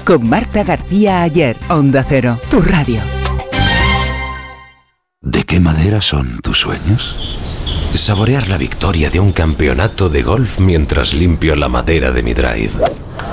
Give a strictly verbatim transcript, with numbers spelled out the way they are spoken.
con Marta García Ayer. Onda Cero, tu radio. ¿De qué madera son tus sueños? Saborear la victoria de un campeonato de golf mientras limpio la madera de mi drive.